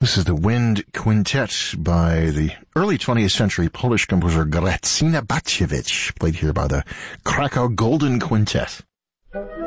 This is the Wind Quintet by the early 20th century Polish composer Grażyna Batkiewicz, played here by the Krakow Golden Quintet.